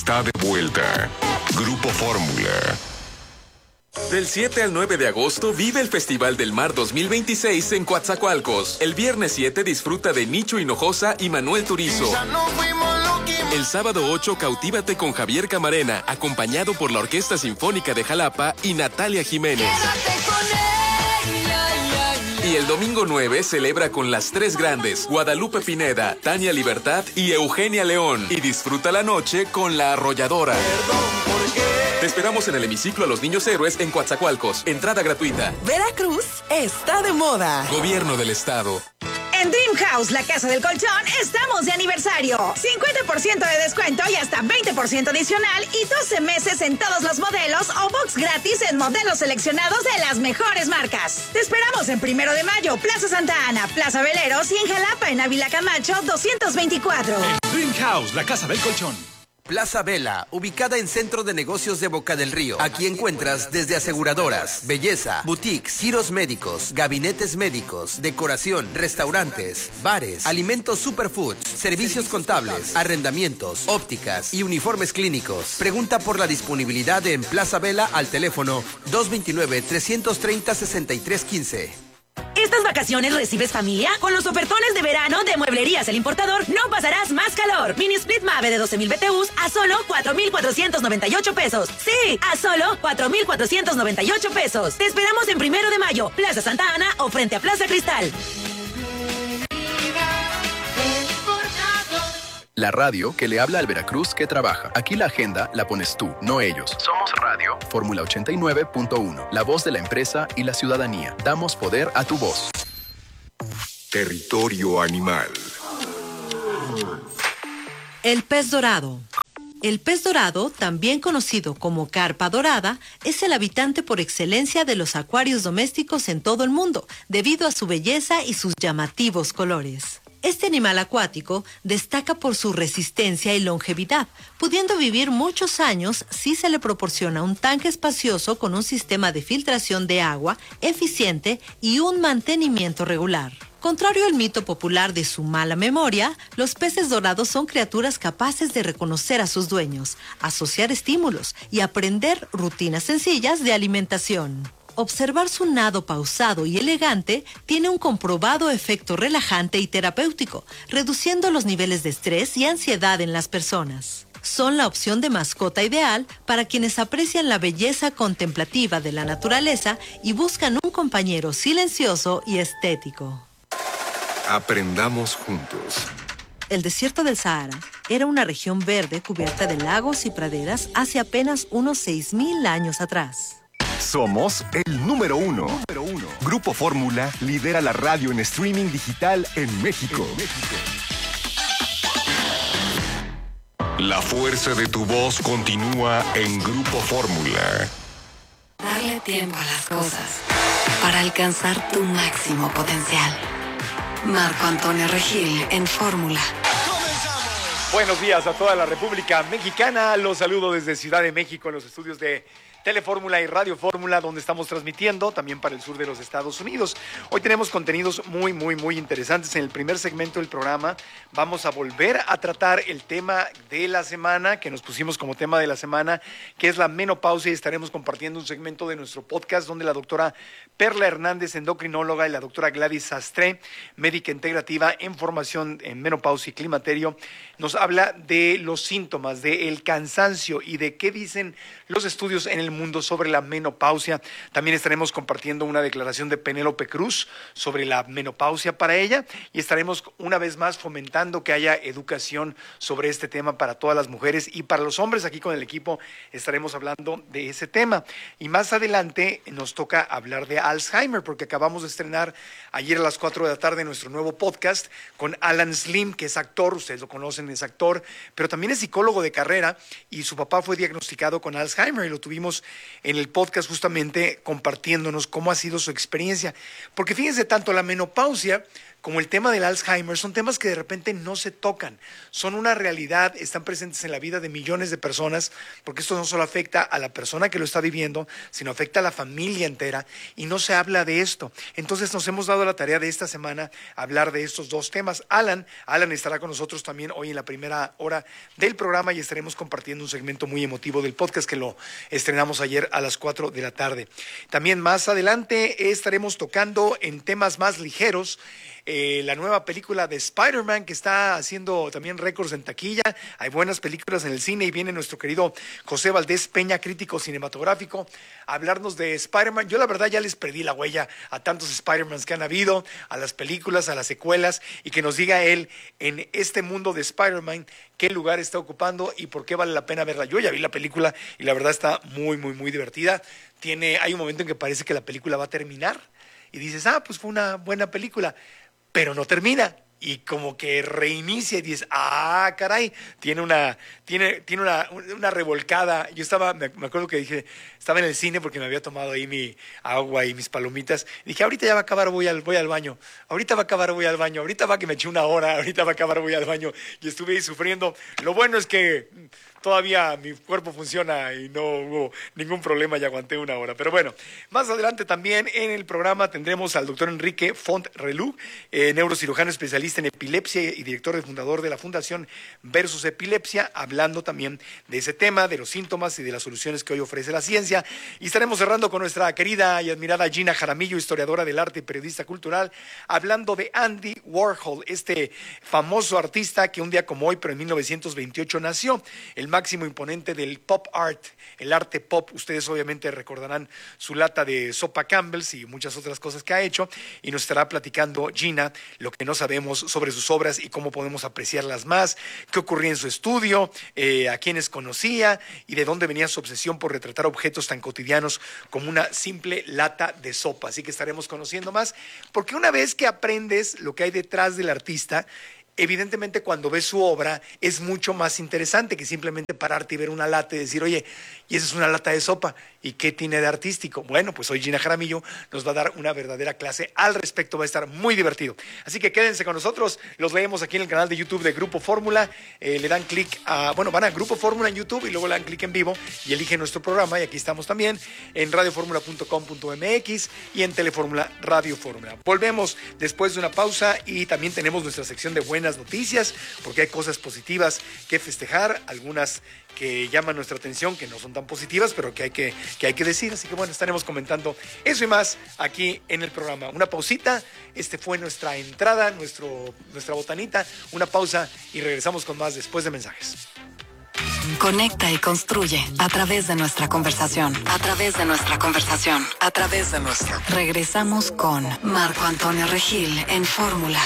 Está de vuelta. Grupo Fórmula. Del 7 al 9 de agosto vive el Festival del Mar 2026 en Coatzacoalcos. El viernes 7 disfruta de Nicho Hinojosa y Manuel Turizo. El sábado 8 cautívate con Javier Camarena, acompañado por la Orquesta Sinfónica de Jalapa y Natalia Jiménez. Y el domingo 9 celebra con las tres grandes, Guadalupe Pineda, Tania Libertad y Eugenia León. Y disfruta la noche con La Arrolladora. Te esperamos en el hemiciclo a los Niños Héroes en Coatzacoalcos. Entrada gratuita. Veracruz está de moda. Gobierno del Estado. En Dream House, la casa del colchón, estamos de aniversario. 50% de descuento y hasta 20% adicional y 12 meses en todos los modelos o box gratis en modelos seleccionados de las mejores marcas. Te esperamos en 1 de Mayo, Plaza Santa Ana, Plaza Veleros y en Jalapa, en Ávila Camacho 224. En Dream House, la casa del colchón. Plaza Vela, ubicada en Centro de Negocios de Boca del Río. Aquí encuentras desde aseguradoras, belleza, boutiques, giros médicos, gabinetes médicos, decoración, restaurantes, bares, alimentos superfoods, servicios contables, arrendamientos, ópticas y uniformes clínicos. Pregunta por la disponibilidad en Plaza Vela al teléfono 229-330-6315. ¿Estas vacaciones recibes familia? Con los ofertones de verano de Mueblerías El Importador no pasarás más calor. Mini Split Mave de 12,000 BTUs a solo 4,498 pesos. Sí, a solo 4,498 pesos. Te esperamos en 1 de Mayo, Plaza Santa Ana o frente a Plaza Cristal. La radio que le habla al Veracruz que trabaja. Aquí la agenda la pones tú, no ellos. Somos Radio Fórmula 89.1, la voz de la empresa y la ciudadanía. Damos poder a tu voz. Territorio animal. El pez dorado. El pez dorado, también conocido como carpa dorada, es el habitante por excelencia de los acuarios domésticos en todo el mundo, debido a su belleza y sus llamativos colores. Este animal acuático destaca por su resistencia y longevidad, pudiendo vivir muchos años si se le proporciona un tanque espacioso con un sistema de filtración de agua eficiente y un mantenimiento regular. Contrario al mito popular de su mala memoria, los peces dorados son criaturas capaces de reconocer a sus dueños, asociar estímulos y aprender rutinas sencillas de alimentación. Observar su nado pausado y elegante tiene un comprobado efecto relajante y terapéutico, reduciendo los niveles de estrés y ansiedad en las personas. Son la opción de mascota ideal para quienes aprecian la belleza contemplativa de la naturaleza y buscan un compañero silencioso y estético. Aprendamos juntos. El desierto del Sahara era una región verde cubierta de lagos y praderas hace apenas unos 6,000 años atrás. Somos el número uno. Grupo Fórmula lidera la radio en streaming digital en México. La fuerza de tu voz continúa en Grupo Fórmula. Darle tiempo a las cosas para alcanzar tu máximo potencial. Marco Antonio Regil en Fórmula. Buenos días a toda la República Mexicana. Los saludo desde Ciudad de México en los estudios de Telefórmula y Radio Fórmula, donde estamos transmitiendo también para el sur de los Estados Unidos. Hoy tenemos contenidos muy interesantes. En el primer segmento del programa vamos a volver a tratar el tema de la semana, que nos pusimos como tema de la semana, que es la menopausia, y estaremos compartiendo un segmento de nuestro podcast donde la doctora Perla Hernández, endocrinóloga, y la doctora Gladys Sastre, médica integrativa en formación en menopausia y climaterio, nos habla de los síntomas, del cansancio y de qué dicen los estudios en el mundo sobre la menopausia. También estaremos compartiendo una declaración de Penélope Cruz sobre la menopausia para ella, y estaremos una vez más fomentando que haya educación sobre este tema para todas las mujeres y para los hombres. Aquí con el equipo estaremos hablando de ese tema, y más adelante nos toca hablar de Alzheimer, porque acabamos de estrenar ayer a las 4 de la tarde nuestro nuevo podcast con Alan Slim, que es actor, ustedes lo conocen, es actor, pero también es psicólogo de carrera, y su papá fue diagnosticado con Alzheimer, y lo tuvimos en el podcast justamente compartiéndonos cómo ha sido su experiencia. Porque fíjense, tanto la menopausia como el tema del Alzheimer, son temas que de repente no se tocan, son una realidad, están presentes en la vida de millones de personas, porque esto no solo afecta a la persona que lo está viviendo, sino afecta a la familia entera, y no se habla de esto. Entonces nos hemos dado la tarea de esta semana hablar de estos dos temas. Alan estará con nosotros también hoy en la primera hora del programa y estaremos compartiendo un segmento muy emotivo del podcast que lo estrenamos ayer a las 4 de la tarde. También más adelante estaremos tocando en temas más ligeros la nueva película de Spider-Man, que está haciendo también récords en taquilla. Hay buenas películas en el cine y viene nuestro querido José Valdés Peña, crítico cinematográfico, a hablarnos de Spider-Man. Yo la verdad ya les perdí la huella a tantos Spider-Mans que han habido, a las películas, a las secuelas, y que nos diga él en este mundo de Spider-Man qué lugar está ocupando y por qué vale la pena verla. Yo ya vi la película y la verdad está muy, muy, muy divertida. Hay un momento en que parece que la película va a terminar y dices, pues fue una buena película, pero no termina, y como que reinicia y dices, caray, tiene una revolcada. Yo me acuerdo que estaba en el cine porque me había tomado ahí mi agua y mis palomitas, y dije, ahorita ya va a acabar, voy al baño, ahorita va a acabar, voy al baño, ahorita va que me eché una hora, ahorita va a acabar, voy al baño, y estuve ahí sufriendo. Lo bueno es que todavía mi cuerpo funciona y no hubo ningún problema y aguanté una hora. Pero bueno, más adelante también en el programa tendremos al doctor Enrique Font Relú, neurocirujano especialista en epilepsia y director y fundador de la Fundación Versus Epilepsia, hablando también de ese tema, de los síntomas y de las soluciones que hoy ofrece la ciencia. Y estaremos cerrando con nuestra querida y admirada Gina Jaramillo, historiadora del arte y periodista cultural, hablando de Andy Warhol, este famoso artista que un día como hoy, pero en 1928 nació, el máximo imponente del pop art, el arte pop. Ustedes obviamente recordarán su lata de sopa Campbell's y muchas otras cosas que ha hecho, y nos estará platicando Gina lo que no sabemos sobre sus obras y cómo podemos apreciarlas más, qué ocurría en su estudio, a quienes conocía y de dónde venía su obsesión por retratar objetos tan cotidianos como una simple lata de sopa. Así que estaremos conociendo más, porque una vez que aprendes lo que hay detrás del artista, evidentemente cuando ves su obra es mucho más interesante que simplemente pararte y ver una lata y decir, oye, y esa es una lata de sopa, ¿y qué tiene de artístico? Bueno, pues hoy Gina Jaramillo nos va a dar una verdadera clase al respecto, va a estar muy divertido. Así que quédense con nosotros, los leemos aquí en el canal de YouTube de Grupo Fórmula, le dan clic van a Grupo Fórmula en YouTube y luego le dan clic en vivo y eligen nuestro programa, y aquí estamos también en radioformula.com.mx y en Telefórmula Radio Fórmula. Volvemos después de una pausa y también tenemos nuestra sección de buenas noticias, porque hay cosas positivas que festejar, algunas que llaman nuestra atención, que no son tan positivas, pero que hay que decir. Así que bueno, estaremos comentando eso y más aquí en el programa. Una pausita, fue nuestra entrada, nuestra botanita, una pausa y regresamos con más después de mensajes. Conecta y construye a través de nuestra conversación. Regresamos con Marco Antonio Regil en Fórmula.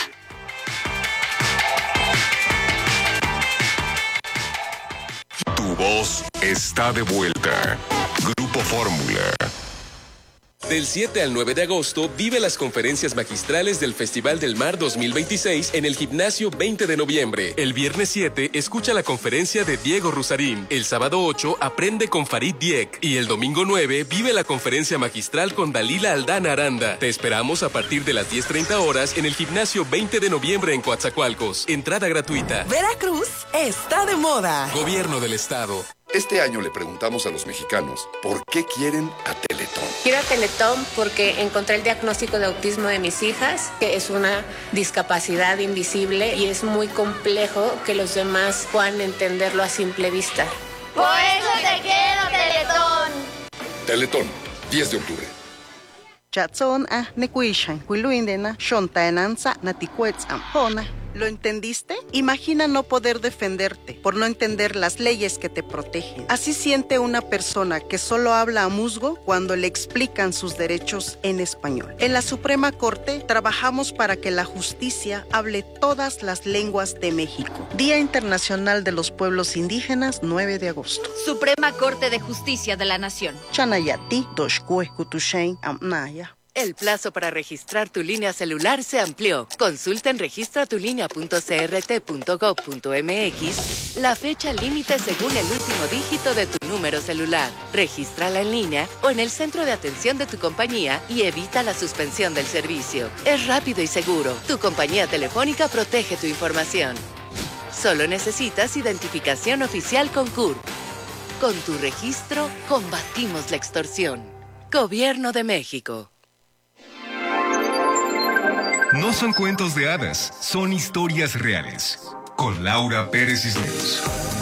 Tu voz está de vuelta. Grupo Fórmula. Del 7 al 9 de agosto, vive las conferencias magistrales del Festival del Mar 2026 en el Gimnasio 20 de noviembre. El viernes 7, escucha la conferencia de Diego Rusarín. El sábado 8, aprende con Farid Diek. Y el domingo 9, vive la conferencia magistral con Dalila Aldana Aranda. Te esperamos a partir de las 10:30 horas en el Gimnasio 20 de noviembre en Coatzacoalcos. Entrada gratuita. Veracruz está de moda. Gobierno del Estado. Este año le preguntamos a los mexicanos por qué quieren a Teletón. Quiero a Teletón porque encontré el diagnóstico de autismo de mis hijas, que es una discapacidad invisible y es muy complejo que los demás puedan entenderlo a simple vista. ¡Por eso te quiero, Teletón! Teletón, 10 de octubre. ¿Lo entendiste? Imagina no poder defenderte por no entender las leyes que te protegen. Así siente una persona que solo habla a musgo cuando le explican sus derechos en español. En la Suprema Corte trabajamos para que la justicia hable todas las lenguas de México. Día Internacional de los Pueblos Indígenas, 9 de agosto. Suprema Corte de Justicia de la Nación. Chanayati, Doshkue, Kutushain, Amnaya. El plazo para registrar tu línea celular se amplió. Consulta en registratulinea.crt.gov.mx la fecha límite según el último dígito de tu número celular. Regístrala en línea o en el centro de atención de tu compañía y evita la suspensión del servicio. Es rápido y seguro. Tu compañía telefónica protege tu información. Solo necesitas identificación oficial con CURP. Con tu registro, combatimos la extorsión. Gobierno de México. No son cuentos de hadas, son historias reales. Con Laura Pérez Cisneros.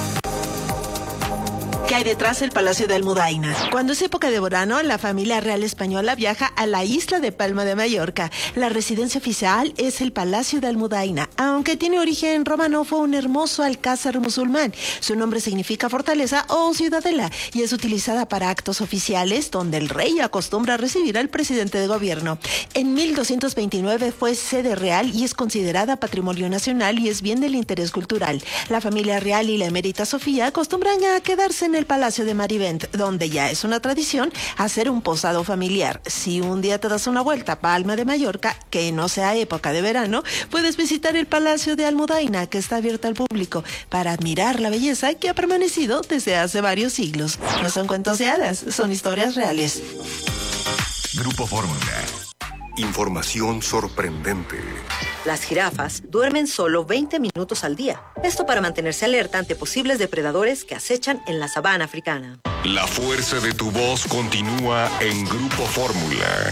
¿Qué hay detrás del Palacio de Almudaina? Cuando es época de verano, la familia real española viaja a la isla de Palma de Mallorca. La residencia oficial es el Palacio de Almudaina. Aunque tiene origen romano, fue un hermoso alcázar musulmán. Su nombre significa fortaleza o ciudadela y es utilizada para actos oficiales donde el rey acostumbra a recibir al presidente de gobierno. En 1229 fue sede real y es considerada patrimonio nacional y es bien del interés cultural. La familia real y la emérita Sofía acostumbran a quedarse en el Palacio de Marivent, donde ya es una tradición hacer un posado familiar. Si un día te das una vuelta a Palma de Mallorca, que no sea época de verano, puedes visitar el Palacio de Almudaina, que está abierto al público, para admirar la belleza que ha permanecido desde hace varios siglos. No son cuentos de hadas, son historias reales. Grupo Fórmula. Información sorprendente. Las jirafas duermen solo 20 minutos al día. Esto para mantenerse alerta ante posibles depredadores que acechan en la sabana africana. La fuerza de tu voz continúa en Grupo Fórmula.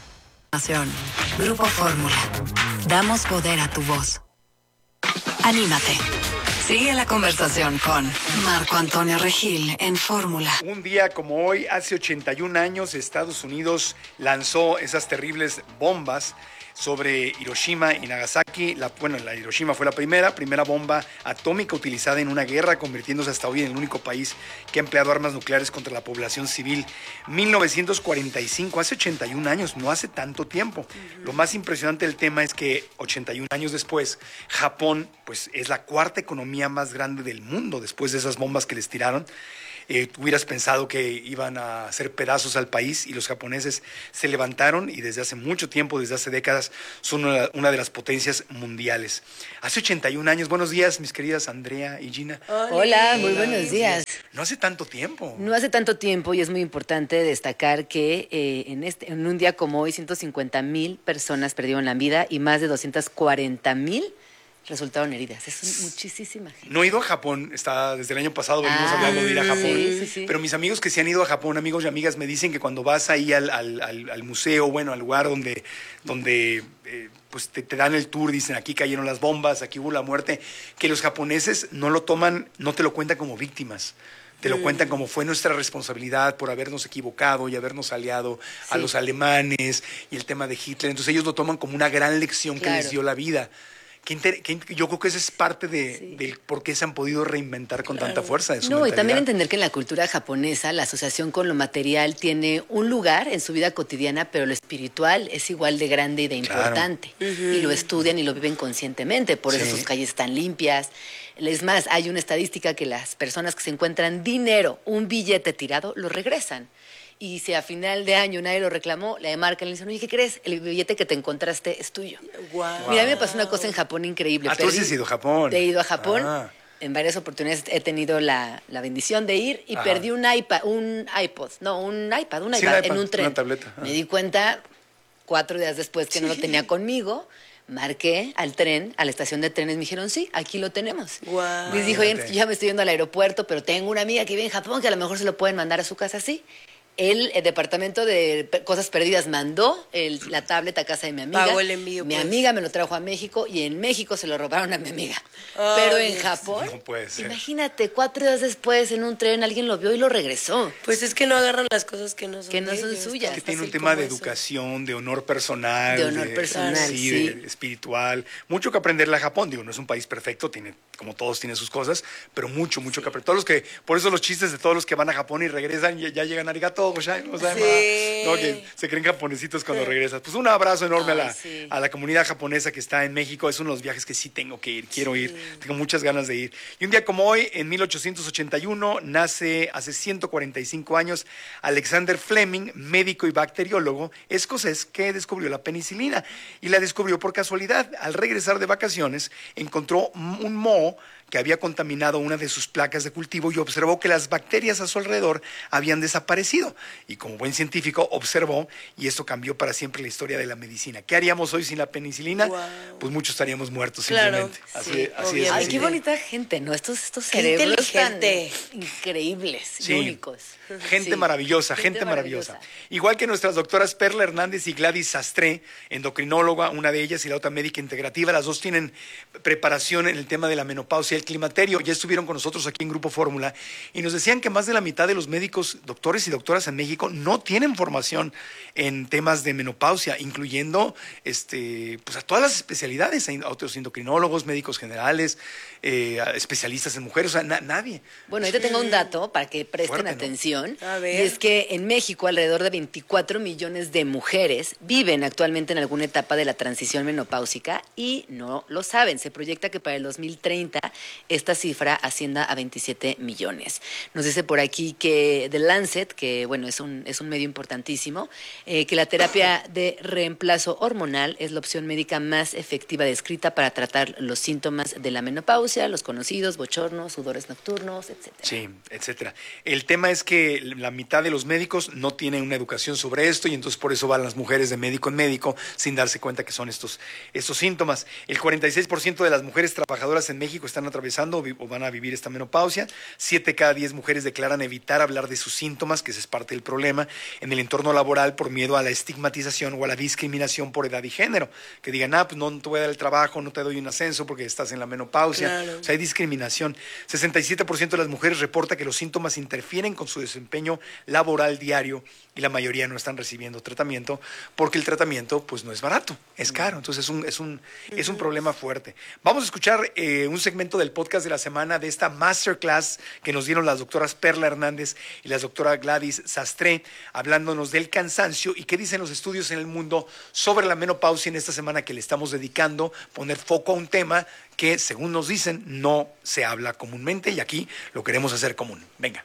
Grupo Fórmula. Damos poder a tu voz. Anímate. Sigue la conversación con Marco Antonio Regil en Fórmula. Un día como hoy, hace 81 años, Estados Unidos lanzó esas terribles bombas sobre Hiroshima y Nagasaki. La Hiroshima fue la primera bomba atómica utilizada en una guerra, convirtiéndose hasta hoy en el único país que ha empleado armas nucleares contra la población civil. 1945, hace 81 años, no hace tanto tiempo. Lo más impresionante del tema es que 81 años después, Japón pues, es la cuarta economía más grande del mundo después de esas bombas que les tiraron. Hubieras pensado que iban a hacer pedazos al país y los japoneses se levantaron y desde hace mucho tiempo, desde hace décadas, son una de las potencias mundiales. Hace 81 años, buenos días mis queridas Andrea y Gina. Hola, muy buenos días. No hace tanto tiempo. No hace tanto tiempo y es muy importante destacar que en un día como hoy 150,000 personas perdieron la vida y más de 240,000 resultaron heridas. Es muchísima gente. No he ido a Japón, desde el año pasado venimos hablando de ir a Japón. Sí. Pero mis amigos que sí han ido a Japón, amigos y amigas, me dicen que cuando vas ahí al museo, al lugar donde pues te dan el tour, dicen aquí cayeron las bombas, aquí hubo la muerte, que los japoneses no lo toman, no te lo cuentan como víctimas. Te lo cuentan como fue nuestra responsabilidad por habernos equivocado y habernos aliado a los alemanes y el tema de Hitler. Entonces ellos lo toman como una gran lección que les dio la vida. Yo creo que esa es parte del por qué se han podido reinventar con tanta fuerza. Y también entender que en la cultura japonesa la asociación con lo material tiene un lugar en su vida cotidiana, pero lo espiritual es igual de grande y de importante. Y lo estudian y lo viven conscientemente, por eso sus calles están limpias. Es más, hay una estadística que las personas que se encuentran dinero, un billete tirado, lo regresan. Y si a final de año nadie lo reclamó, le marcan y le dicen, oye, ¿qué crees? El billete que te encontraste es tuyo. Wow. Mira, a mí me pasó una cosa en Japón increíble. ¿Tú sí has ido a Japón? He ido a Japón. En varias oportunidades he tenido la bendición de ir y perdí un iPad en un tren. Una tableta. Me di cuenta 4 días después que no lo tenía conmigo. Marqué al tren, a la estación de trenes, me dijeron, sí, aquí lo tenemos. Wow. Les dijo, ya me estoy yendo al aeropuerto, pero tengo una amiga que vive en Japón que a lo mejor se lo pueden mandar a su casa, sí. El departamento de cosas perdidas mandó la tablet a casa de mi amiga. Pagó el envío. Mi amiga me lo trajo a México y en México se lo robaron a mi amiga. Pero en Japón, no puede ser. Imagínate, 4 días después en un tren alguien lo vio y lo regresó. Pues es que no agarran las cosas que no son suyas. Que tiene un tema de educación, de honor personal. De honor personal, sí. De espiritual. Mucho que aprenderle a Japón. Digo, no es un país perfecto, como todos tiene sus cosas, pero mucho que aprender. Por eso los chistes de todos los que van a Japón y regresan ya llegan arigato. arigato gozaimasu. No, que se creen japonesitos cuando regresas. Pues un abrazo enorme a la comunidad japonesa que está en México. Es uno de los viajes que sí tengo que ir, quiero ir, tengo muchas ganas de ir. Y un día como hoy, en 1881, nace hace 145 años Alexander Fleming, médico y bacteriólogo escocés que descubrió la penicilina. Y la descubrió por casualidad. Al regresar de vacaciones, encontró un moho que había contaminado una de sus placas de cultivo y observó que las bacterias a su alrededor habían desaparecido. Y como buen científico observó, y esto cambió para siempre la historia de la medicina. ¿Qué haríamos hoy sin la penicilina? Wow. Pues muchos estaríamos muertos, simplemente. Así es. Ay, qué bonita gente, ¿no? Estos cerebros tan increíbles, únicos. Gente maravillosa, gente maravillosa. Igual que nuestras doctoras Perla Hernández y Gladys Sastre, endocrinóloga, una de ellas, y la otra médica integrativa, las dos tienen preparación en el tema de la menopausia y el climaterio. Ya estuvieron con nosotros aquí en Grupo Fórmula y nos decían que más de la mitad de los médicos, doctores y doctoras en México no tienen formación en temas de menopausia, incluyendo pues a todas las especialidades, otros endocrinólogos, médicos generales, especialistas en mujeres, o sea, nadie. Bueno, ahí te tengo un dato para que presten atención. ¿No? Y es que en México alrededor de 24 millones de mujeres viven actualmente en alguna etapa de la transición menopáusica y no lo saben. Se proyecta que para el 2030 esta cifra ascienda a 27 millones. Nos dice por aquí que The Lancet, que bueno, es un medio importantísimo, que la terapia de reemplazo hormonal es la opción médica más efectiva descrita para tratar los síntomas de la menopausia, los conocidos, bochornos, sudores nocturnos, etcétera. Sí, etcétera. El tema es que la mitad de los médicos no tienen una educación sobre esto y entonces por eso van las mujeres de médico en médico sin darse cuenta que son estos síntomas. El 46% de las mujeres trabajadoras en México están atravesando o van a vivir esta menopausia. 7 cada 10 mujeres declaran evitar hablar de sus síntomas, que ese es parte del problema, en el entorno laboral por miedo a la estigmatización o a la discriminación por edad y género. Que digan, pues no te voy a dar el trabajo, no te doy un ascenso porque estás en la menopausia. Claro. O sea, hay discriminación. 67% de las mujeres reporta que los síntomas interfieren con su desempeño laboral diario y la mayoría no están recibiendo tratamiento porque el tratamiento pues no es barato, es caro. Entonces es un problema fuerte. Vamos a escuchar un segmento del podcast de la semana de esta masterclass que nos dieron las doctoras Perla Hernández y las doctoras Gladys Sastre, hablándonos del cansancio y qué dicen los estudios en el mundo sobre la menopausia en esta semana que le estamos dedicando, poner foco a un tema que, según nos dicen, no se habla comúnmente y aquí lo queremos hacer común. Venga.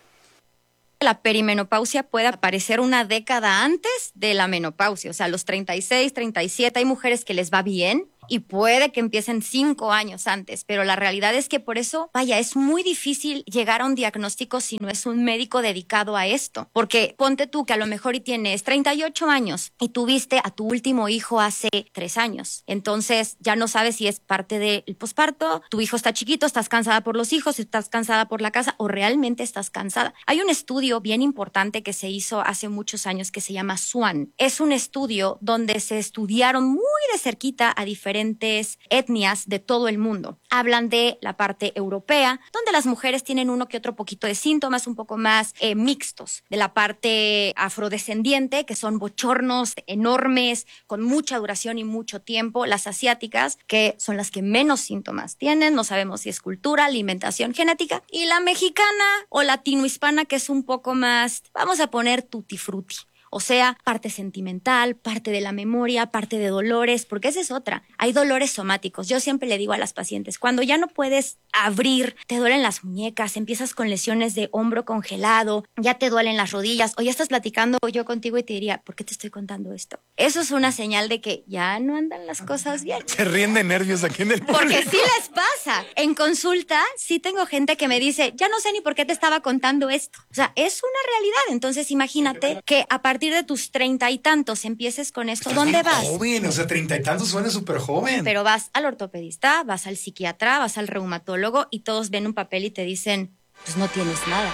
La perimenopausia puede aparecer una década antes de la menopausia, o sea, a los 36, 37, hay mujeres que les va bien y puede que empiecen 5 años antes, pero la realidad es que por eso, vaya, es muy difícil llegar a un diagnóstico si no es un médico dedicado a esto, porque ponte tú que a lo mejor y tienes 38 años y tuviste a tu último hijo hace 3 años, entonces ya no sabes si es parte del posparto, tu hijo está chiquito, estás cansada por los hijos, estás cansada por la casa o realmente estás cansada. Hay un estudio bien importante que se hizo hace muchos años que se llama SWAN. Es un estudio donde se estudiaron muy de cerquita a diferentes etnias de todo el mundo. Hablan de la parte europea, donde las mujeres tienen uno que otro poquito de síntomas un poco más mixtos. De la parte afrodescendiente, que son bochornos enormes, con mucha duración y mucho tiempo. Las asiáticas, que son las que menos síntomas tienen. No sabemos si es cultura, alimentación, genética. Y la mexicana o latinohispana, que es un poco más, vamos a poner tutti frutti. O sea, parte sentimental, parte de la memoria, parte de dolores, porque esa es otra. Hay dolores somáticos. Yo siempre le digo a las pacientes, cuando ya no puedes abrir, te duelen las muñecas, empiezas con lesiones de hombro congelado, ya te duelen las rodillas, o ya estás platicando yo contigo y te diría, ¿por qué te estoy contando esto? Eso es una señal de que ya no andan las cosas bien. Se ríen de nervios aquí en el público. Porque sí les pasa. En consulta, sí tengo gente que me dice, ya no sé ni por qué te estaba contando esto. O sea, es una realidad. Entonces, imagínate que a partir de tus 30 y tantos empieces con esto. Estás ¿Dónde vas? Joven, o sea, 30 y tantos suena súper joven. Pero vas al ortopedista, vas al psiquiatra, vas al reumatólogo y todos ven un papel y te dicen, pues no tienes nada.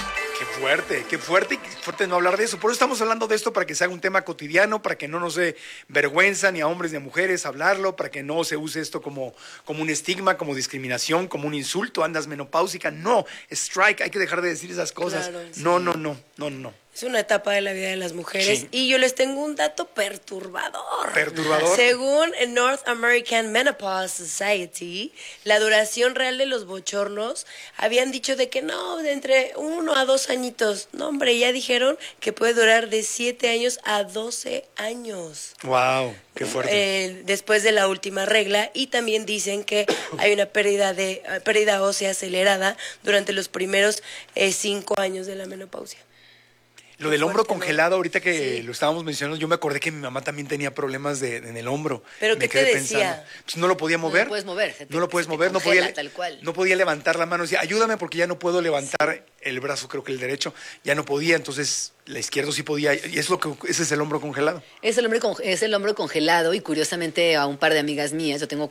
Qué fuerte no hablar de eso. Por eso estamos hablando de esto, para que se haga un tema cotidiano, para que no nos dé vergüenza ni a hombres ni a mujeres hablarlo, para que no se use esto como un estigma, como discriminación, como un insulto. Andas menopáusica. No, strike, hay que dejar de decir esas cosas. Claro, sí. No. Es una etapa de la vida de las mujeres. Sí. Y yo les tengo un dato perturbador. ¿Perturbador? Según el North American Menopause Society, la duración real de los bochornos habían dicho de que no, de entre 1 a 2 añitos. No, hombre, ya dijeron que puede durar de 7 años a 12 años. Wow, qué fuerte. Después de la última regla. Y también dicen que hay una pérdida ósea acelerada durante los primeros 5 años de la menopausia. Lo del hombro congelado, ahorita que lo estábamos mencionando, yo me acordé que mi mamá también tenía problemas en el hombro. ¿Pero me qué quedé te pensando. decía? Pues no lo podía mover. No lo puedes mover. No lo puedes mover, no podía levantar la mano. Decía, ayúdame porque ya no puedo levantar el brazo, creo que el derecho. Ya no podía, entonces la izquierda sí podía. Y ese es el hombro congelado. Es el hombro congelado y curiosamente a un par de amigas mías, yo tengo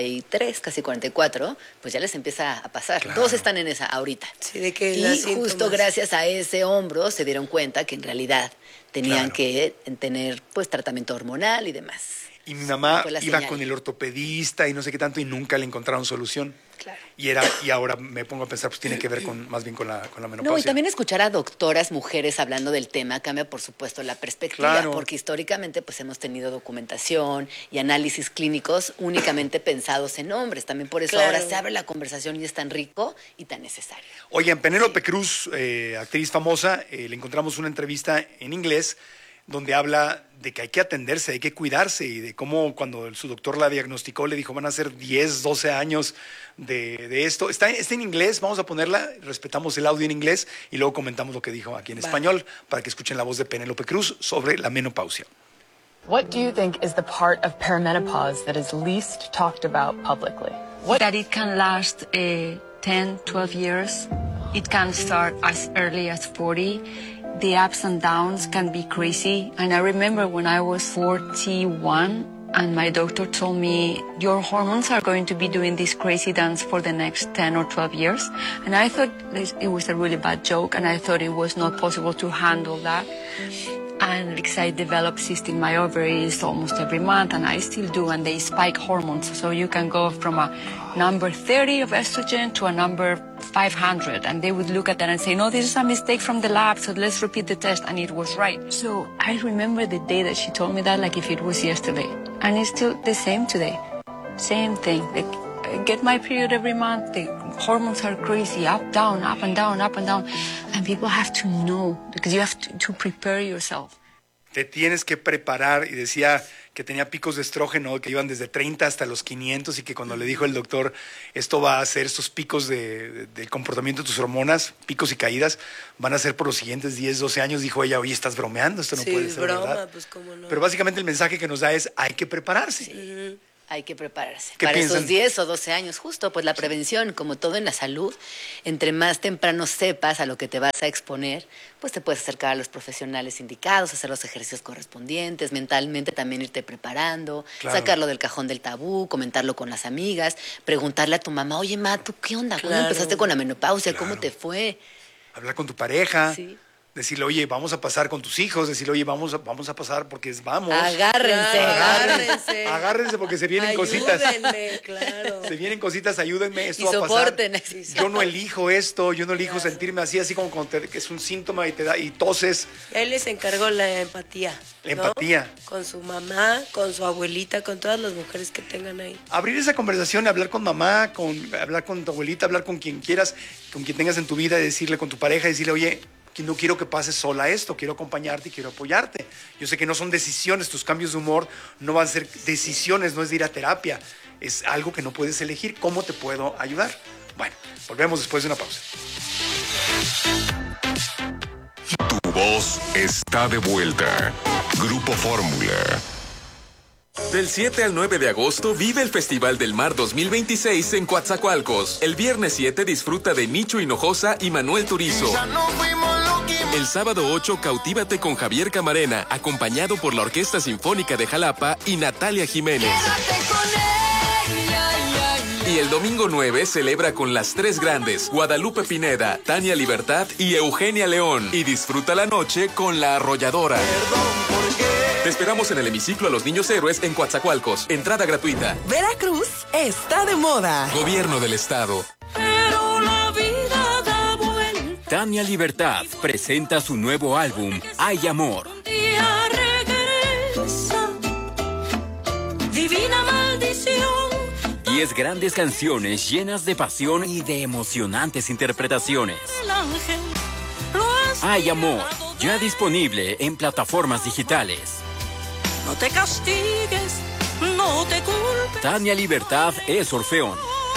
43, casi 44, pues ya les empieza a pasar. Claro. Todos están en esa ahorita. Sí, de que y justo gracias a ese hombro se dieron cuenta que en realidad tenían que tener pues tratamiento hormonal y demás. Y mi mamá iba con el ortopedista y no sé qué tanto y nunca le encontraron solución. Claro. Y ahora me pongo a pensar, pues tiene que ver más bien con la menopausia. No, y también escuchar a doctoras, mujeres hablando del tema cambia, por supuesto, la perspectiva, Claro. porque históricamente pues hemos tenido documentación y análisis clínicos únicamente pensados en hombres. También por eso ahora se abre la conversación y es tan rico y tan necesario. Oye, en Penélope Cruz, actriz famosa, le encontramos una entrevista en inglés donde habla de que hay que atenderse, hay que cuidarse y de cómo cuando su doctor la diagnosticó le dijo van a ser 10, 12 años de esto. Está en inglés, vamos a ponerla, respetamos el audio en inglés y luego comentamos lo que dijo aquí en español para que escuchen la voz de Penélope Cruz sobre la menopausia. What do you think is the part of perimenopause that is least talked about publicly? That it can last 10, 12 years. It can start as early as 40. The ups and downs can be crazy. And I remember when I was 41 and my doctor told me, your hormones are going to be doing this crazy dance for the next 10 or 12 years. And I thought it was a really bad joke and I thought it was not possible to handle that. And because I develop cysts in my ovaries almost every month, and I still do, and they spike hormones. So you can go from a number 30 of estrogen to a number 500. And they would look at that and say, no, this is a mistake from the lab, so let's repeat the test. And it was right. So I remember the day that she told me that like if it was yesterday. And it's still the same today. Same thing. Like, I get my period every month. The hormones are crazy, up, down, up and down, up and down. And people have to know, because you have to prepare yourself. Te tienes que preparar y decía que tenía picos de estrógeno que iban desde 30 hasta los 500 y que cuando le dijo el doctor esto va a ser estos picos del comportamiento de tus hormonas, picos y caídas, van a ser por los siguientes 10, 12 años, dijo ella, oye, estás bromeando, esto no puede ser broma, verdad. Pues cómo no. Pero básicamente el mensaje que nos da es hay que prepararse. Sí. Hay que prepararse. ¿Qué para piensan? esos 10 o 12 años, justo, pues la prevención, como todo en la salud, entre más temprano sepas a lo que te vas a exponer, pues te puedes acercar a los profesionales indicados, hacer los ejercicios correspondientes, mentalmente también irte preparando, Claro. sacarlo del cajón del tabú, comentarlo con las amigas, preguntarle a tu mamá, oye, ma, ¿tú qué onda? ¿Cuándo Claro. empezaste con la menopausia? Claro. ¿Cómo te fue? Hablar con tu pareja. Sí. Decirle, oye, vamos a pasar con tus hijos. Decirle, oye, vamos a pasar porque vamos. Agárrense. Agárrense porque se vienen cositas. Ayúdenme, claro. Se vienen cositas, ayúdenme, esto Y va a pasar. soporten. Yo no elijo esto, yo no elijo sentirme así como cuando que es un síntoma y te da y toses. Y ahí les encargo la empatía. La ¿no? empatía. Con su mamá, con su abuelita, con todas las mujeres que tengan ahí. Abrir esa conversación, hablar con mamá, hablar con tu abuelita, hablar con quien quieras, con quien tengas en tu vida, decirle con tu pareja, decirle, oye, que no quiero que pases sola esto, quiero acompañarte y quiero apoyarte. Yo sé que no son decisiones, tus cambios de humor no van a ser decisiones, no es de ir a terapia, es algo que no puedes elegir. ¿Cómo te puedo ayudar? Bueno, volvemos después de una pausa. Tu voz está de vuelta. Grupo Fórmula. Del 7 al 9 de agosto vive el Festival del Mar 2026 en Coatzacoalcos. El viernes 7 disfruta de Nicho Hinojosa y Manuel Turizo. El sábado 8 cautívate con Javier Camarena, acompañado por la Orquesta Sinfónica de Jalapa y Natalia Jiménez. Y el domingo 9 celebra con las tres grandes, Guadalupe Pineda, Tania Libertad y Eugenia León. Y disfruta la noche con La Arrolladora. Te esperamos en el hemiciclo a los Niños Héroes en Coatzacoalcos. Entrada gratuita. Veracruz está de moda. Gobierno del Estado. Pero la vida da vueltas. Tania Libertad presenta su nuevo álbum, Hay Amor. Divina maldición. 10 grandes canciones llenas de pasión y de emocionantes interpretaciones. Hay Amor, ya disponible en plataformas digitales. No te castigues, no te culpes. Tania Libertad es Orfeón.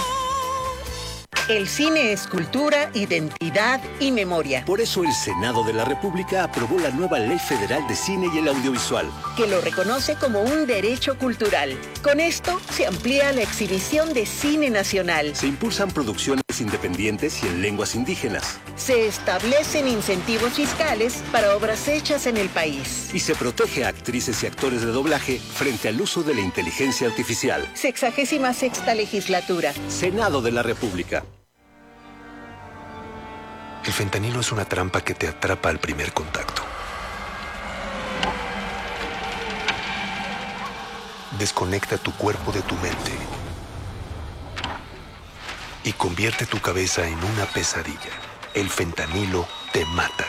El cine es cultura, identidad y memoria. Por eso el Senado de la República aprobó la nueva Ley Federal de Cine y el Audiovisual, que lo reconoce como un derecho cultural. Con esto se amplía la exhibición de cine nacional. Se impulsan producciones independientes y en lenguas indígenas. Se establecen incentivos fiscales para obras hechas en el país. Y se protege a actrices y actores de doblaje frente al uso de la inteligencia artificial. 66ª legislatura. Senado de la República. El fentanilo es una trampa que te atrapa al primer contacto. Desconecta tu cuerpo de tu mente y convierte tu cabeza en una pesadilla. El fentanilo te mata.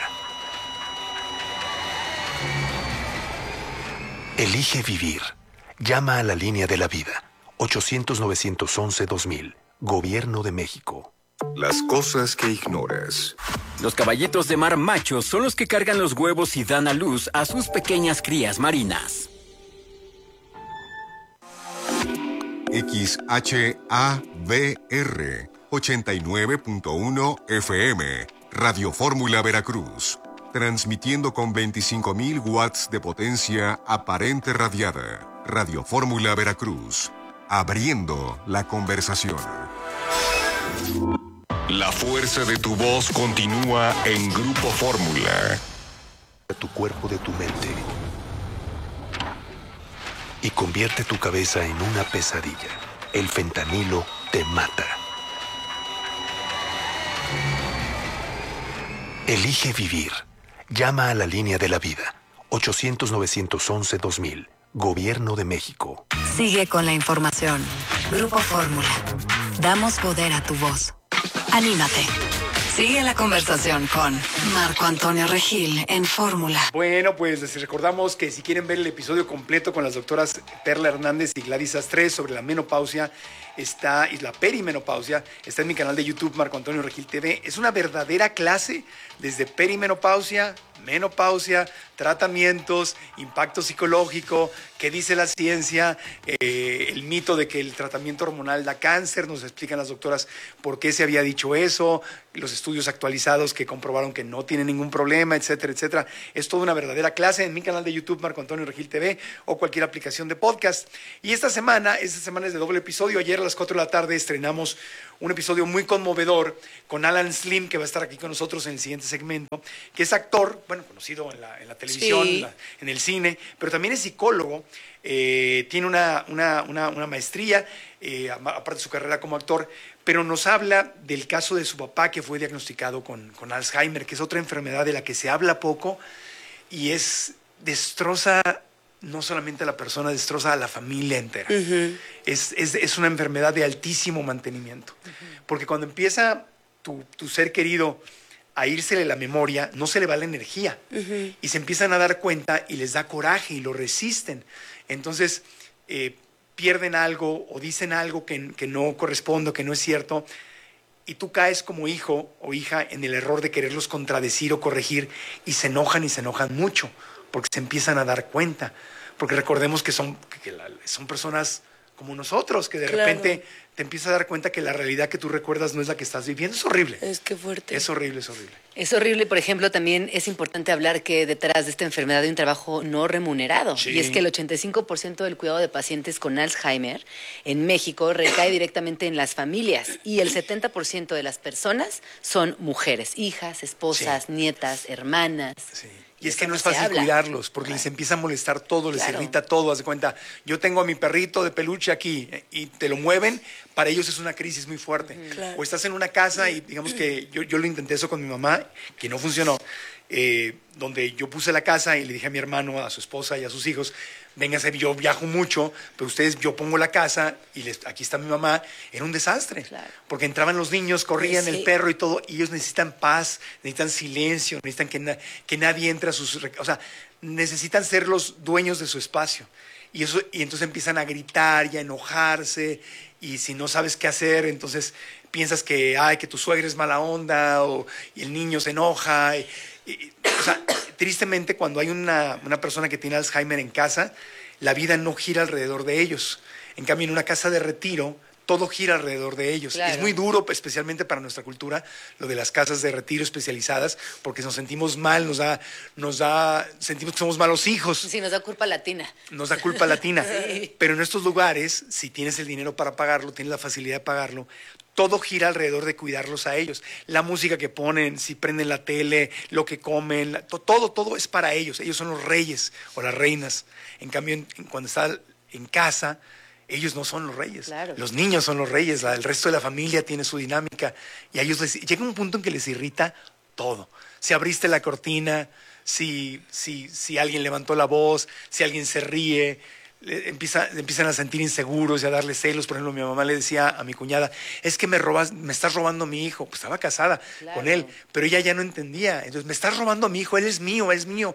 Elige vivir. Llama a la línea de la vida. 800-911-2000. Gobierno de México. Las cosas que ignoras. Los caballitos de mar machos son los que cargan los huevos y dan a luz a sus pequeñas crías marinas. XHABR 89.1 FM, Radio Fórmula Veracruz, transmitiendo con 25.000 watts de potencia aparente radiada. Radio Fórmula Veracruz, abriendo la conversación. La fuerza de tu voz continúa en Grupo Fórmula. Tu cuerpo de tu mente y convierte tu cabeza en una pesadilla. El fentanilo te mata. Elige vivir. Llama a la línea de la vida. 800-911-2000. Gobierno de México. Sigue con la información. Grupo Fórmula. Damos poder a tu voz. Anímate. Sigue la conversación con Marco Antonio Regil en Fórmula. Bueno, pues les recordamos que si quieren ver el episodio completo con las doctoras Perla Hernández y Gladys Astres sobre la menopausia y la perimenopausia, está en mi canal de YouTube Marco Antonio Regil TV. Es una verdadera clase desde perimenopausia, menopausia, tratamientos, impacto psicológico, qué dice la ciencia, el mito de que el tratamiento hormonal da cáncer, nos explican las doctoras por qué se había dicho eso, los estudios actualizados que comprobaron que no tiene ningún problema, etcétera, etcétera. Es toda una verdadera clase en mi canal de YouTube Marco Antonio Regil TV o cualquier aplicación de podcast. Y esta semana es de doble episodio. Ayer a las 4 de la tarde estrenamos un episodio muy conmovedor con Alan Slim, que va a estar aquí con nosotros en el siguiente segmento, que es actor, bueno, conocido en la televisión, sí, en el cine, pero también es psicólogo, tiene una maestría, aparte de su carrera como actor, pero nos habla del caso de su papá que fue diagnosticado con Alzheimer, que es otra enfermedad de la que se habla poco y destroza no solamente a la persona, destroza a la familia entera. Uh-huh. Es una enfermedad de altísimo mantenimiento. Uh-huh. Porque cuando empieza tu ser querido a írsele la memoria, no se le va la energía. Uh-huh. Y se empiezan a dar cuenta y les da coraje y lo resisten. Entonces, pierden algo o dicen algo que no corresponde, que no es cierto. Y tú caes como hijo o hija en el error de quererlos contradecir o corregir y se enojan mucho porque se empiezan a dar cuenta. Porque recordemos que son personas como nosotros, que de repente te empiezas a dar cuenta que la realidad que tú recuerdas no es la que estás viviendo. Es horrible. Es que fuerte. Es horrible, es horrible. Es horrible, por ejemplo, también es importante hablar que detrás de esta enfermedad hay un trabajo no remunerado. Sí. Y es que el 85% del cuidado de pacientes con Alzheimer en México recae directamente en las familias. Y el 70% de las personas son mujeres, hijas, esposas, sí, nietas, hermanas. Sí. Y es que no es fácil cuidarlos, porque les empieza a molestar todo, les irrita todo. Haz de cuenta, yo tengo a mi perrito de peluche aquí y te lo mueven, para ellos es una crisis muy fuerte. Claro. O estás en una casa y digamos que yo lo intenté eso con mi mamá, que no funcionó. donde yo puse la casa y le dije a mi hermano, a su esposa y a sus hijos, vénganse, yo viajo mucho, pero ustedes, yo pongo la casa y aquí está mi mamá. Era un desastre, claro. Porque entraban los niños, corrían el perro y todo, y ellos necesitan paz, necesitan silencio, necesitan que nadie entre a sus... O sea, necesitan ser los dueños de su espacio. Y entonces empiezan a gritar y a enojarse, y si no sabes qué hacer, entonces piensas que tu suegra es mala onda, y el niño se enoja. O sea, tristemente, cuando hay una persona que tiene Alzheimer en casa, la vida no gira alrededor de ellos. En cambio, en una casa de retiro, todo gira alrededor de ellos. Claro. Es muy duro, especialmente para nuestra cultura, lo de las casas de retiro especializadas, porque nos sentimos mal, sentimos que somos malos hijos. Sí, nos da culpa latina. Nos da culpa latina. Sí. Pero en estos lugares, si tienes el dinero para pagarlo, tienes la facilidad de pagarlo, todo gira alrededor de cuidarlos a ellos. La música que ponen, si prenden la tele, lo que comen, todo es para ellos. Ellos son los reyes o las reinas. En cambio, cuando están en casa, ellos no son los reyes. Claro. Los niños son los reyes. El resto de la familia tiene su dinámica. Y a ellos llega un punto en que les irrita todo. Si abriste la cortina, si alguien levantó la voz, si alguien se ríe, empiezan a sentir inseguros y a darle celos. Por ejemplo, mi mamá le decía a mi cuñada, es que me estás robando a mi hijo. Pues estaba casada con él, pero ella ya no entendía. Entonces, me estás robando a mi hijo, él es mío.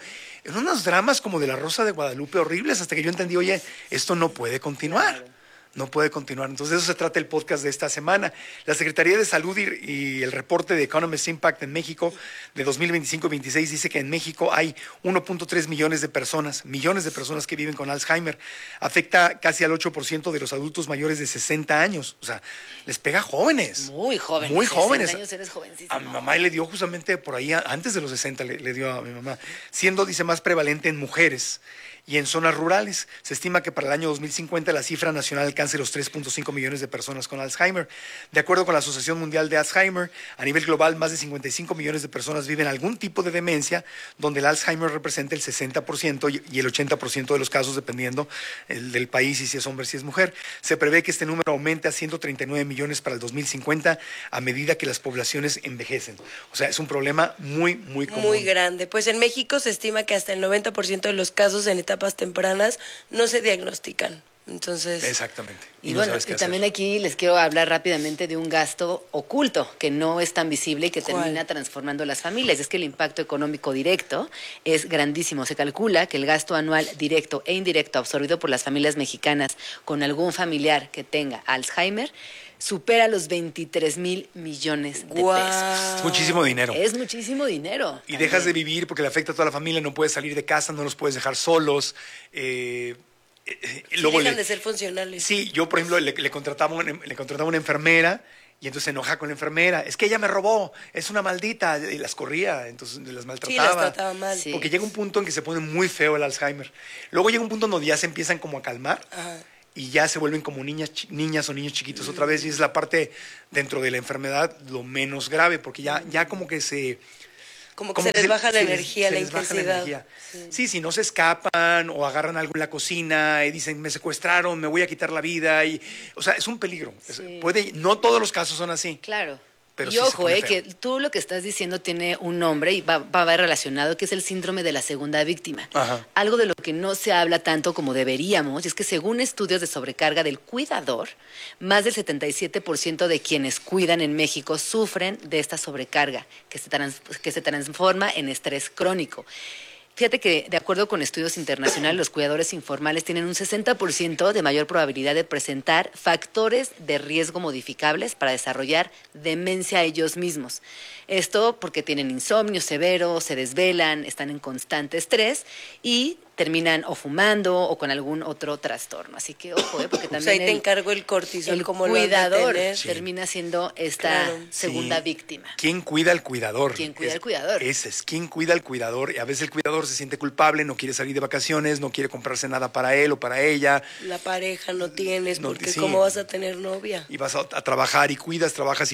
En unos dramas como de La Rosa de Guadalupe horribles, hasta que yo entendí, oye, esto no puede continuar. Claro. No puede continuar. Entonces, de eso se trata el podcast de esta semana. La Secretaría de Salud y el reporte de Economist Impact en México de 2025-26 dice que en México hay 1.3 millones de personas que viven con Alzheimer. Afecta casi al 8% de los adultos mayores de 60 años. O sea, les pega jóvenes. Muy jóvenes. Muy jóvenes. 60 años eres jovencísimo. A mi mamá le dio justamente por ahí, antes de los 60 le dio a mi mamá, siendo, dice, más prevalente en mujeres. Y en zonas rurales, se estima que para el año 2050 la cifra nacional alcance los 3.5 millones de personas con Alzheimer. De acuerdo con la Asociación Mundial de Alzheimer, a nivel global, más de 55 millones de personas viven algún tipo de demencia, donde el Alzheimer representa el 60% y el 80% de los casos, dependiendo del país y si es hombre, si es mujer. Se prevé que este número aumente a 139 millones para el 2050 a medida que las poblaciones envejecen. O sea, es un problema muy, muy común. Muy grande. Pues en México se estima que hasta el 90% de los casos en etapas tempranas no se diagnostican. Entonces, exactamente. Y bueno, y también aquí les quiero hablar rápidamente de un gasto oculto que no es tan visible y que termina transformando las familias. Es que el impacto económico directo es grandísimo. Se calcula que el gasto anual directo e indirecto absorbido por las familias mexicanas con algún familiar que tenga Alzheimer supera los 23,000 millones de pesos. Es muchísimo dinero. Es muchísimo dinero. Y también dejas de vivir porque le afecta a toda la familia, no puedes salir de casa, no los puedes dejar solos. Luego dejan de ser funcionales. Sí, yo por ejemplo le contrataba una enfermera y entonces se enoja con la enfermera. Es que ella me robó, es una maldita. Y las corría, entonces las maltrataba. Sí, las trataba mal. Sí. Porque llega un punto en que se pone muy feo el Alzheimer. Luego llega un punto donde ya se empiezan como a calmar. Ajá. Y ya se vuelven como niñas o niños chiquitos otra vez. Y es la parte dentro de la enfermedad lo menos grave, porque ya como que se... Como que se les baja la energía, la intensidad. Sí, si no se escapan o agarran algo en la cocina y dicen, me secuestraron, me voy a quitar la vida. O sea, es un peligro. Sí. No todos los casos son así. Claro. Pero y sí ojo, que tú lo que estás diciendo tiene un nombre y va a ver relacionado, que es el síndrome de la segunda víctima. Ajá. Algo de lo que no se habla tanto como deberíamos, es que según estudios de sobrecarga del cuidador, más del 77% de quienes cuidan en México sufren de esta sobrecarga, que se transforma en estrés crónico. Fíjate que, de acuerdo con estudios internacionales, los cuidadores informales tienen un 60% de mayor probabilidad de presentar factores de riesgo modificables para desarrollar demencia ellos mismos. Esto porque tienen insomnio severo, se desvelan, están en constante estrés y terminan o fumando o con algún otro trastorno. Así que, ojo, porque también ahí te encargo el cortisol, el como cuidador termina siendo esta segunda víctima. ¿Quién cuida al cuidador? ¿Quién cuida al cuidador? Ese es, ¿quién cuida al cuidador? Y a veces el cuidador se siente culpable, no quiere salir de vacaciones, no quiere comprarse nada para él o para ella. La pareja no tienes, porque sí. ¿cómo vas a tener novia? Y vas a trabajar y cuidas, trabajas y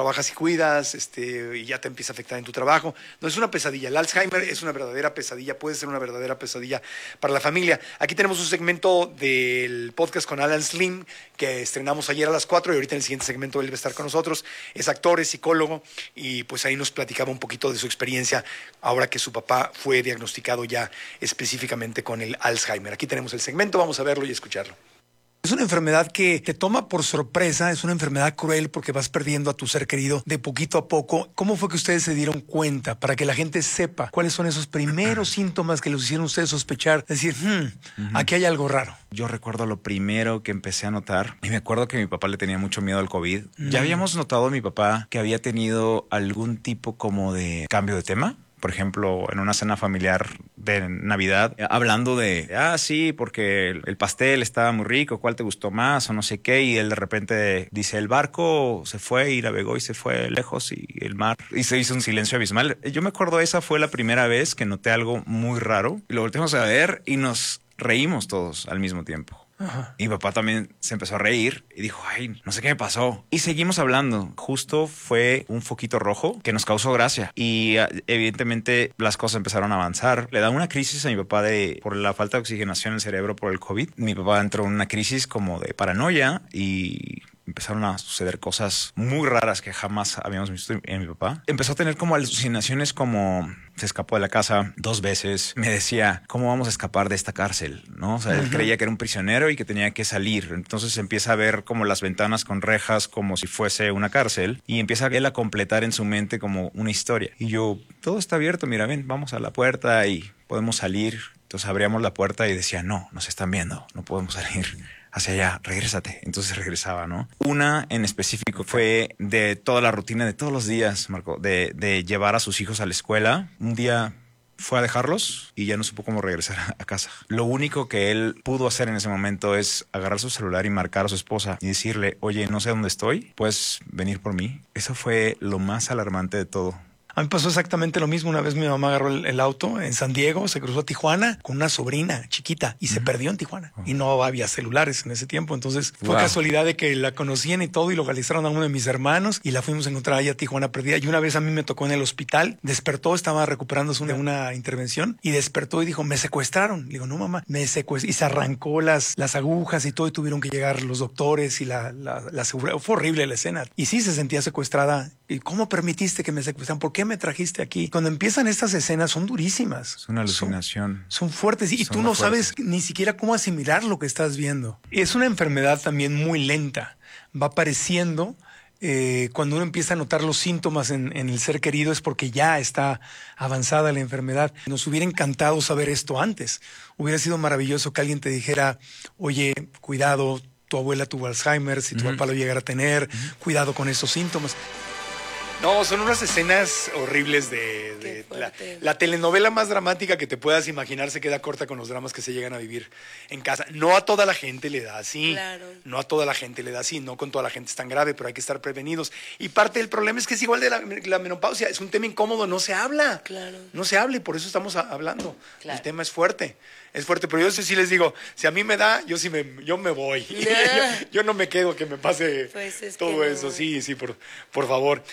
cuidas, y ya te empieza a afectar en tu trabajo. No, es una pesadilla. El Alzheimer es una verdadera pesadilla, puede ser una verdadera pesadilla para la familia. Aquí tenemos un segmento del podcast con Alan Slim, que estrenamos ayer a las 4 y ahorita en el siguiente segmento él va a estar con nosotros. Es actor, es psicólogo y pues ahí nos platicaba un poquito de su experiencia ahora que su papá fue diagnosticado ya específicamente con el Alzheimer. Aquí tenemos el segmento, vamos a verlo y escucharlo. Es una enfermedad que te toma por sorpresa, es una enfermedad cruel porque vas perdiendo a tu ser querido de poquito a poco. ¿Cómo fue que ustedes se dieron cuenta para que la gente sepa cuáles son esos primeros síntomas que los hicieron ustedes sospechar? Decir, aquí hay algo raro. Yo recuerdo lo primero que empecé a notar, y me acuerdo que mi papá le tenía mucho miedo al COVID. Ya habíamos notado a mi papá que había tenido algún tipo como de cambio de tema. Por ejemplo, en una cena familiar de Navidad, hablando de, sí, porque el pastel estaba muy rico, ¿cuál te gustó más? O no sé qué, y él de repente dice, el barco se fue y navegó y se fue lejos y el mar, y se hizo un silencio abismal. Yo me acuerdo, esa fue la primera vez que noté algo muy raro, y lo volteamos a ver y nos reímos todos al mismo tiempo. Ajá. Y mi papá también se empezó a reír y dijo, ay, no sé qué me pasó. Y seguimos hablando. Justo fue un foquito rojo que nos causó gracia. Y evidentemente las cosas empezaron a avanzar. Le da una crisis a mi papá por la falta de oxigenación en el cerebro por el COVID. Mi papá entró en una crisis como de paranoia y empezaron a suceder cosas muy raras que jamás habíamos visto en mi papá. Empezó a tener como alucinaciones, como se escapó de la casa 2 veces. Me decía, ¿cómo vamos a escapar de esta cárcel? ¿No? O sea, él creía que era un prisionero y que tenía que salir. Entonces empieza a ver como las ventanas con rejas como si fuese una cárcel y empieza él a completar en su mente como una historia. Y yo, todo está abierto, mira, ven, vamos a la puerta y podemos salir. Entonces abríamos la puerta y decía, no, nos están viendo, no podemos salir hacia allá, regrésate. Entonces regresaba, ¿no? Una en específico fue de toda la rutina de todos los días, Marco, de llevar a sus hijos a la escuela. Un día fue a dejarlos y ya no supo cómo regresar a casa. Lo único que él pudo hacer en ese momento es agarrar su celular y marcar a su esposa y decirle, oye, no sé dónde estoy, ¿puedes venir por mí? Eso fue lo más alarmante de todo. A mí pasó exactamente lo mismo. Una vez mi mamá agarró el auto en San Diego, se cruzó a Tijuana con una sobrina chiquita y se perdió en Tijuana. Y no había celulares en ese tiempo. Entonces fue casualidad de que la conocían y todo y localizaron a uno de mis hermanos y la fuimos a encontrar allá a Tijuana perdida. Y una vez a mí me tocó en el hospital, despertó, estaba recuperándose de una intervención y despertó y dijo, me secuestraron. Le digo, no mamá, me secuestraron. Y se arrancó las agujas y todo y tuvieron que llegar los doctores y la seguridad. Fue horrible la escena. Y sí se sentía secuestrada. ¿Y cómo permitiste que me secuestraran? ¿Por qué me trajiste aquí? Cuando empiezan estas escenas son durísimas. Es una alucinación. Son fuertes y tú no sabes ni siquiera cómo asimilar lo que estás viendo. Y es una enfermedad también muy lenta. Va apareciendo cuando uno empieza a notar los síntomas en el ser querido es porque ya está avanzada la enfermedad. Nos hubiera encantado saber esto antes. Hubiera sido maravilloso que alguien te dijera, oye, cuidado, tu abuela tuvo Alzheimer, si tu papá lo llegara a tener, cuidado con esos síntomas. No, son unas escenas horribles de la telenovela más dramática que te puedas imaginar se queda corta con los dramas que se llegan a vivir en casa. No a toda la gente le da así. Claro. No a toda la gente le da así. No con toda la gente es tan grave, pero hay que estar prevenidos. Y parte del problema es que es igual de la menopausia. Es un tema incómodo, no se habla. Claro. No se habla y por eso estamos hablando. Claro. El tema es fuerte. Es fuerte, pero yo sí les digo, si a mí me da, yo me voy. Yo no me quedo que me pase todo eso. Sí, por favor.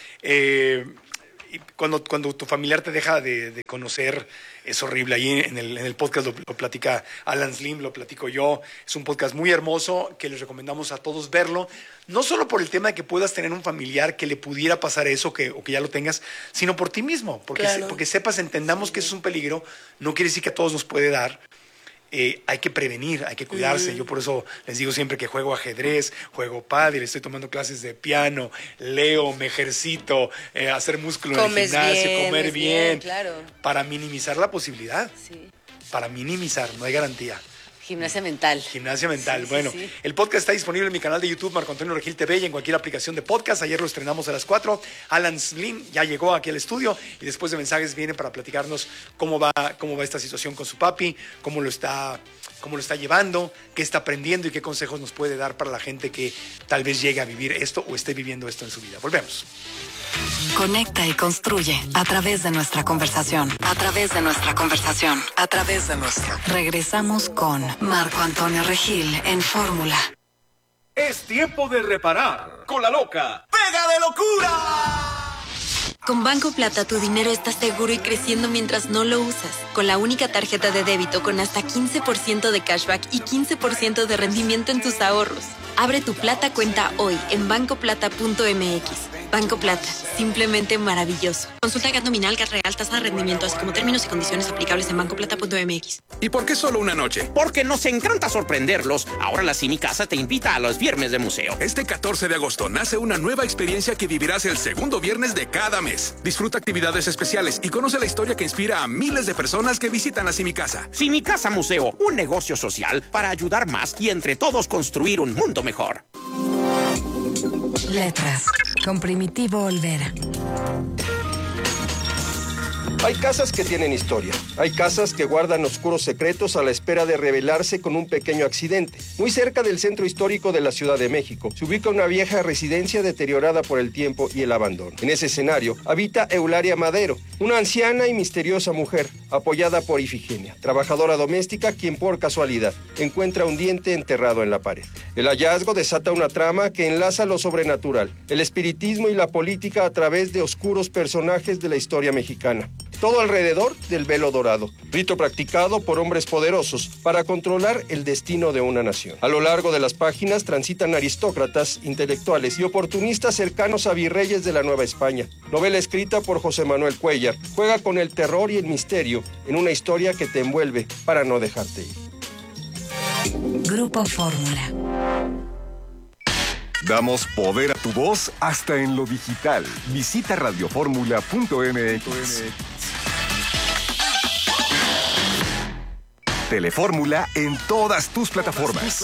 Cuando tu familiar te deja de conocer, es horrible. Ahí en el podcast lo platica Alan Slim, lo platico yo. Es un podcast muy hermoso que les recomendamos a todos verlo. No solo por el tema de que puedas tener un familiar que le pudiera pasar eso o que ya lo tengas, sino por ti mismo. Porque sepas, entendamos que eso es un peligro. No quiere decir que a todos nos puede dar. Hay que prevenir, hay que cuidarse. Yo por eso les digo siempre que juego ajedrez, juego pádel, estoy tomando clases de piano, leo, me ejercito, hacer músculo en el gimnasio, comer bien, claro. Para minimizar la posibilidad. Sí. Para minimizar, no hay garantía. Gimnasia mental. Gimnasia mental. Sí, bueno, sí. El podcast está disponible en mi canal de YouTube, Marco Antonio Regil TV, y en cualquier aplicación de podcast. Ayer lo estrenamos a las 4. Alan Slim ya llegó aquí al estudio y después de mensajes viene para platicarnos cómo va esta situación con su papi, cómo lo está llevando, qué está aprendiendo y qué consejos nos puede dar para la gente que tal vez llegue a vivir esto o esté viviendo esto en su vida. Volvemos. Conecta y construye a través de nuestra conversación. A través de nuestra conversación. A través de nuestra. Regresamos con Marco Antonio Regil en Fórmula. Es tiempo de reparar con la loca ¡Pega de locura! Con Banco Plata tu dinero está seguro y creciendo mientras no lo usas. Con la única tarjeta de débito con hasta 15% de cashback y 15% de rendimiento en tus ahorros. Abre tu Plata cuenta hoy en bancoplata.mx. Banco Plata, simplemente maravilloso. Consulta GAT nominal, GAT real, tasa de rendimiento, así como términos y condiciones aplicables en bancoplata.mx. ¿Y por qué solo una noche? Porque nos encanta sorprenderlos. Ahora la Cine Casa te invita a los viernes de museo. Este 14 de agosto nace una nueva experiencia que vivirás el segundo viernes de cada mes. Disfruta actividades especiales y conoce la historia que inspira a miles de personas que visitan la Cine Casa. Cine Casa Museo, un negocio social para ayudar más y entre todos construir un mundo mejor. Letras, con Primitivo Olvera. Hay casas que tienen historia. Hay casas que guardan oscuros secretos a la espera de revelarse con un pequeño accidente. Muy cerca del centro histórico de la Ciudad de México se ubica una vieja residencia deteriorada por el tiempo y el abandono. En ese escenario habita Eulalia Madero, una anciana y misteriosa mujer, apoyada por Ifigenia, trabajadora doméstica quien por casualidad encuentra un diente enterrado en la pared. El hallazgo desata una trama que enlaza lo sobrenatural, el espiritismo y la política a través de oscuros personajes de la historia mexicana. Todo alrededor del velo dorado, rito practicado por hombres poderosos para controlar el destino de una nación. A lo largo de las páginas transitan aristócratas, intelectuales y oportunistas cercanos a virreyes de la Nueva España. Novela escrita por José Manuel Cuellar, juega con el terror y el misterio en una historia que te envuelve para no dejarte ir. Grupo Fórmula. Damos poder a tu voz hasta en lo digital. Visita radioformula.mx. Telefórmula en todas tus plataformas.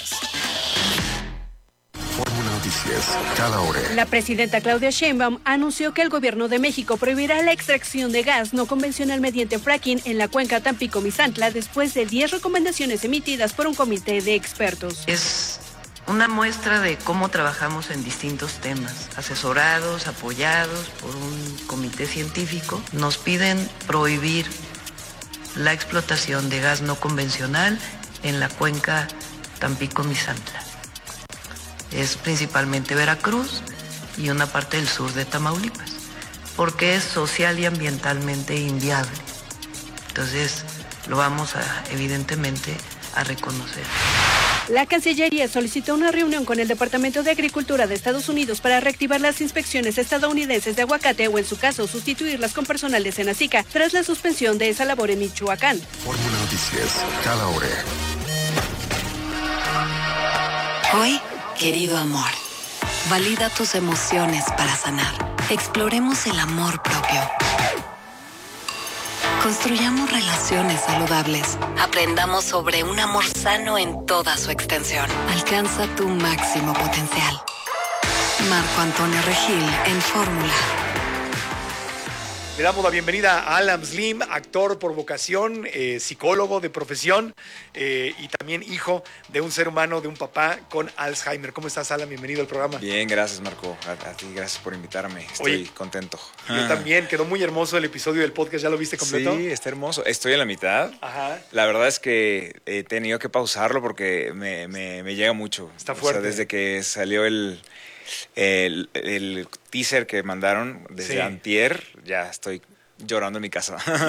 Fórmula Noticias, cada hora. La presidenta Claudia Sheinbaum anunció que el gobierno de México prohibirá la extracción de gas no convencional mediante fracking en la cuenca Tampico-Misantla después de 10 recomendaciones emitidas por un comité de expertos. Es una muestra de cómo trabajamos en distintos temas, asesorados, apoyados por un comité científico. Nos piden prohibir la explotación de gas no convencional en la cuenca Tampico-Misantla. Es principalmente Veracruz y una parte del sur de Tamaulipas, porque es social y ambientalmente inviable. Entonces, lo vamos evidentemente a reconocer. La Cancillería solicitó una reunión con el Departamento de Agricultura de Estados Unidos para reactivar las inspecciones estadounidenses de aguacate o, en su caso, sustituirlas con personal de Senacica tras la suspensión de esa labor en Michoacán. Fórmula Noticias, cada hora. Hoy, querido amor, valida tus emociones para sanar. Exploremos el amor propio. Construyamos relaciones saludables. Aprendamos sobre un amor sano en toda su extensión. Alcanza tu máximo potencial. Marco Antonio Regil en Fórmula. Le damos la bienvenida a Alan Slim, actor por vocación, psicólogo de profesión y también hijo de un ser humano, de un papá con Alzheimer. ¿Cómo estás, Alan? Bienvenido al programa. Bien, gracias, Marco. A ti, gracias por invitarme. Estoy contento. Yo también. Quedó muy hermoso el episodio del podcast. ¿Ya lo viste completo? Sí, está hermoso. Estoy en la mitad. Ajá. La verdad es que he tenido que pausarlo porque me llega mucho. Está fuerte. O sea, desde que salió el teaser que mandaron desde antier, ya estoy llorando en mi casa.